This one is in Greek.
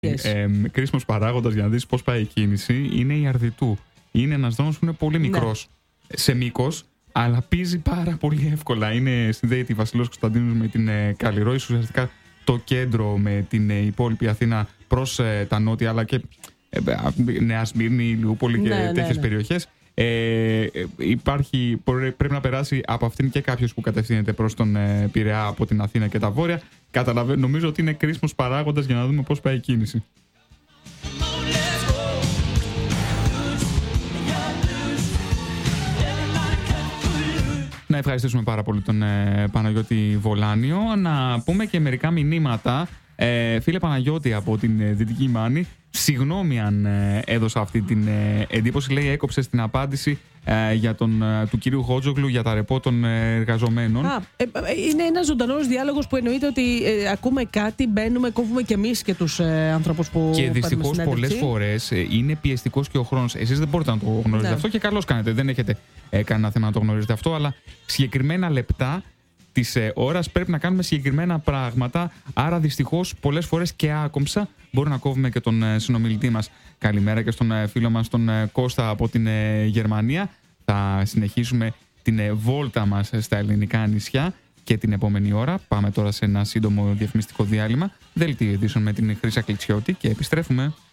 Κρίσιμος παράγοντας για να δεις πώς πάει η κίνηση είναι η Αρδιτού. Είναι ένας δρόμος που είναι πολύ μικρός σε μήκος, αλλά πίζει πάρα πολύ εύκολα. Συνδέει τη Βασιλός Κωνσταντίνου με την Καλλιρόη, ουσιαστικά το κέντρο με την υπόλοιπη Αθήνα προς τα νότια, αλλά και Νέα Σμύρνη, Ηλιούπολη και τέτοιες περιοχές. Πρέπει να περάσει από αυτήν και κάποιος που κατευθύνεται προς τον Πειραιά από την Αθήνα και τα βόρεια. Νομίζω ότι είναι κρίσιμος παράγοντας για να δούμε πώς πάει η κίνηση. Να ευχαριστήσουμε πάρα πολύ τον Παναγιώτη Βολάνιο. Να πούμε και μερικά μηνύματα. Φίλε Παναγιώτη από την Δυτική Μάνη, συγγνώμη αν έδωσα αυτή την εντύπωση. Λέει, έκοψε την απάντηση του κυρίου Χότζογλου για τα ρεπό των εργαζομένων. Είναι ένας ζωντανός διάλογος που εννοείται ότι ακούμε κάτι, μπαίνουμε, κόβουμε και εμείς και τους ανθρώπους που. Και δυστυχώς πολλές φορές είναι πιεστικός και ο χρόνος. Εσείς δεν μπορείτε να το γνωρίζετε αυτό και καλώς κάνετε. Δεν έχετε κανένα θέμα να το γνωρίζετε αυτό, αλλά συγκεκριμένα λεπτά της ώρας πρέπει να κάνουμε συγκεκριμένα πράγματα. Άρα δυστυχώς πολλές φορές και άκομψα μπορούμε να κόβουμε και τον συνομιλητή μας. Καλημέρα και στον φίλο μας τον Κώστα από την Γερμανία. Θα συνεχίσουμε την βόλτα μας στα ελληνικά νησιά και την επόμενη ώρα. Πάμε τώρα σε ένα σύντομο διαφημιστικό διάλειμμα. Δελτίο ειδήσεων με την Χρύσα Κλιτσιώτη και επιστρέφουμε.